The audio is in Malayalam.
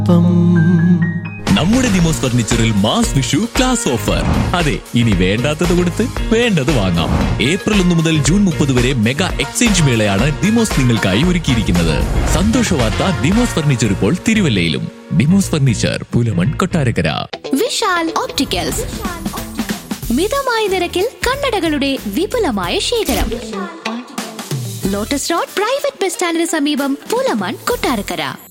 നമ്മുടെ Demos ഫർണിച്ചറിൽ mass Vishu class offer. അതെ, ഇനി വേണ്ടാത്തത് കൊടുത്ത് വേണ്ടത് വാങ്ങാം. ഏപ്രിൽ 1 മുതൽ ജൂൺ 30 വരെ മെഗാ എക്സ്ചേഞ്ച് മേളയാണ് ദിമോസ് നിങ്ങൾക്കായി ഒരുക്കിയിരിക്കുന്നത്. സന്തോഷ വാർത്ത, ദിമോസ് ഫർണിച്ചർ ഇപ്പോൾ തിരുവല്ലയിലും. ദിമോസ് ഫർണിച്ചർ, പുലമൺ, കൊട്ടാരക്കര. വിശാൽ ഓപ്റ്റിക്കൽസ്, മിതമായ നിരക്കിൽ കണ്ണടകളുടെ വിപുലമായ ശേഖരം. ലോട്ടസ് റോഡ് പ്രൈവറ്റ് ബസ് സ്റ്റാൻഡിന് സമീപം, പുലമൺ, കൊട്ടാരക്കര.